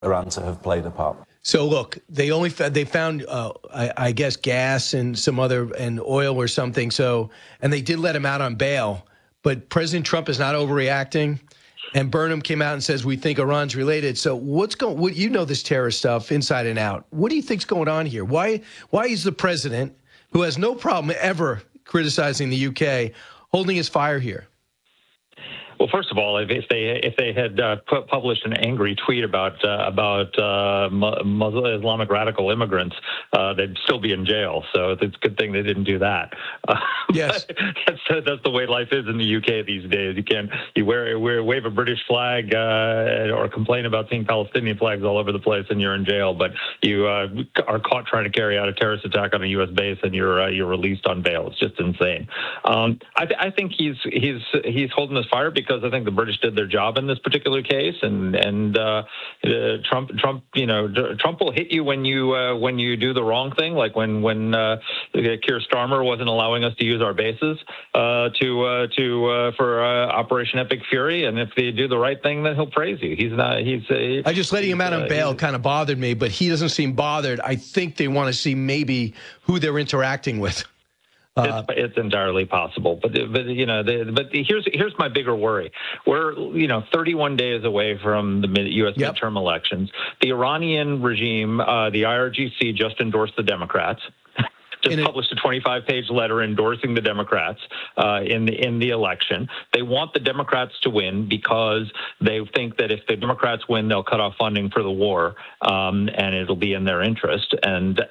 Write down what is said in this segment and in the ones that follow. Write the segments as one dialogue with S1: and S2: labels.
S1: Iran to have played a part.
S2: So look, they found I guess gas and some other and oil or something. So and they did let him out on bail, but President Trump is not overreacting. And Burnham came out and says we think Iran's related. So what you know this terrorist stuff inside and out. What do you think's going on here? Why is the president, who has no problem ever criticizing the UK, holding his fire here?
S3: Well, first of all, if they had published an angry tweet about Muslim Islamic radical immigrants, they'd still be in jail. So it's a good thing they didn't do that.
S2: Yes,
S3: that's the way life is in the UK these days. You wave a British flag or complain about seeing Palestinian flags all over the place, and you're in jail. But you are caught trying to carry out a terrorist attack on a U.S. base, and you're released on bail. It's just insane. I think he's holding his fire because I think the British did their job in this particular case, and Trump will hit you when you do the wrong thing, like when Keir Starmer wasn't allowing us to use our bases for Operation Epic Fury, and if they do the right thing, then he'll praise you. I
S2: just letting him out on bail kind of bothered me, but he doesn't seem bothered. I think they want to see maybe who they're interacting with.
S3: It's entirely possible, but here's my bigger worry. We're 31 days away from the U.S. midterm elections. The Iranian regime, the IRGC, just endorsed the Democrats. Published a 25-page letter endorsing the Democrats in the election. They want the Democrats to win because they think that if the Democrats win, they'll cut off funding for the war, and it'll be in their interest. And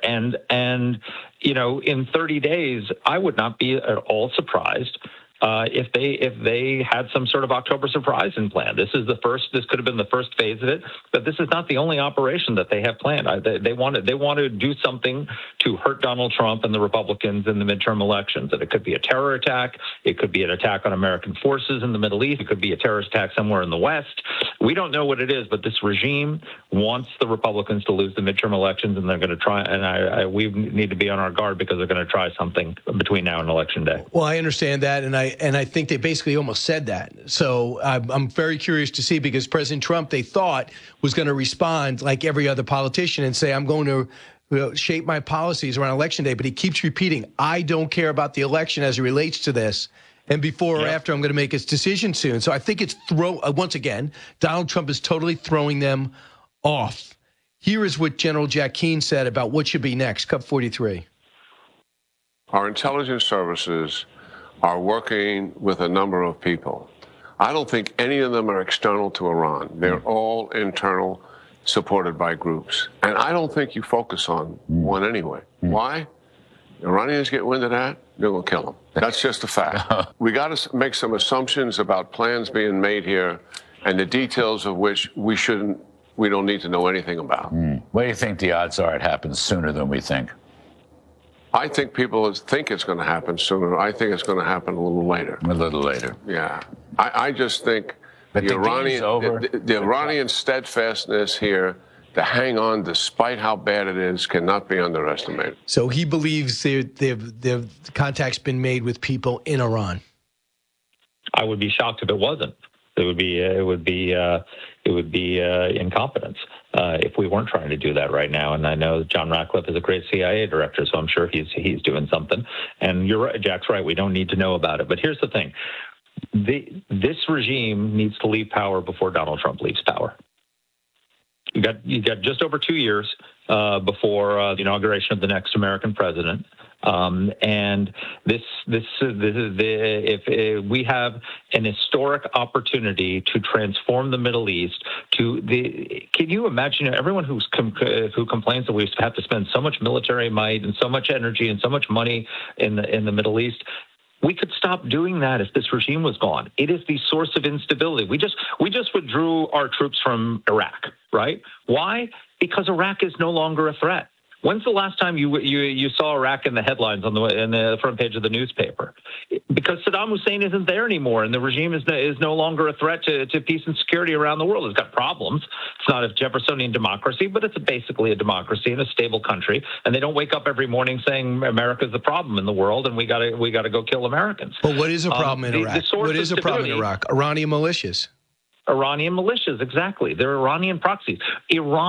S3: in 30 days, I would not be at all surprised if they had some sort of October surprise in plan. This could have been the first phase of it, but this is not the only operation that they have planned. They want to do something to hurt Donald Trump and the Republicans in the midterm elections. And it could be a terror attack. It could be an attack on American forces in the Middle East. It could be a terrorist attack somewhere in the West. We don't know what it is, but this regime wants the Republicans to lose the midterm elections, and they're going to try. And we need to be on our guard because they're going to try something between now and Election Day.
S2: Well, I understand that, and I think they basically almost said that. So I'm very curious to see, because President Trump, they thought, was going to respond like every other politician and say, I'm going to shape my policies around Election Day. But he keeps repeating, I don't care about the election as it relates to this. And before or after, I'm going to make his decision soon. So I think it's once again, Donald Trump is totally throwing them off. Here is what General Jack Keane said about what should be next. Cut 43.
S4: Our intelligence services are working with a number of people. I don't think any of them are external to Iran. They're all internal, supported by groups. And I don't think you focus on one anyway. Why? Iranians get wind of that, they're going to kill them. That's just a fact. We got to make some assumptions about plans being made here, and the details of which we don't need to know anything about.
S5: What do you think the odds are it happens sooner than we think?
S4: I think people think it's going to happen sooner. I think it's going to happen a little later.
S5: A little later.
S4: Yeah. I just think the Iranian steadfastness here to hang on despite how bad it is cannot be underestimated.
S2: So he believes the contact's been made with people in Iran.
S3: I would be shocked if it wasn't. It would be incompetence if we weren't trying to do that right now. And I know John Ratcliffe is a great CIA director, so I'm sure he's doing something. And you're right, Jack's right. We don't need to know about it. But here's the thing: this regime needs to leave power before Donald Trump leaves power. You got just over 2 years before the inauguration of the next American president. And if we have an historic opportunity to transform the Middle East can you imagine everyone who complains that we have to spend so much military might and so much energy and so much money in the Middle East? We could stop doing that if this regime was gone. It is the source of instability. We just withdrew our troops from Iraq, right? Why? Because Iraq is no longer a threat. When's the last time you saw Iraq in the headlines in the front page of the newspaper? Because Saddam Hussein isn't there anymore, and the regime is no longer a threat to peace and security around the world. It's got problems. It's not a Jeffersonian democracy, but it's basically a democracy in a stable country. And they don't wake up every morning saying America's the problem in the world, and we got to go kill Americans.
S2: But what is a problem in Iraq? What is a problem in Iraq? Iranian militias.
S3: Iranian militias, exactly. They're Iranian proxies. Iran